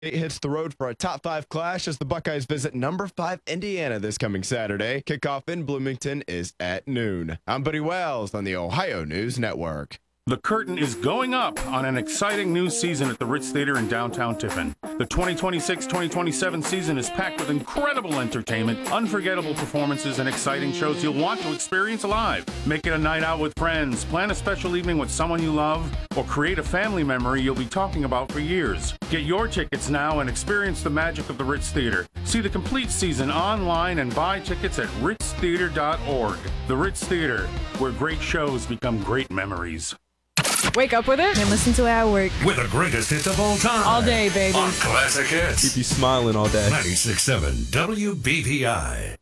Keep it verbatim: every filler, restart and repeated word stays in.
State hits the road for a top five clash as the Buckeyes visit number five Indiana this coming Saturday. Kickoff in Bloomington is at noon. I'm Buddy Wells on the Ohio News Network. The curtain is going up on an exciting new season at the Ritz Theater in downtown Tiffin. The twenty twenty-six twenty twenty-seven season is packed with incredible entertainment, unforgettable performances, and exciting shows you'll want to experience live. Make it a night out with friends, plan a special evening with someone you love, or create a family memory you'll be talking about for years. Get your tickets now and experience the magic of the Ritz Theater. See the complete season online and buy tickets at ritz theater dot org. The Ritz Theater, where great shows become great memories. Wake up with it and listen to it at work. With the greatest hits of all time. All day, baby. On Classic Hits. Keep you smiling all day. ninety-six point seven W B V I.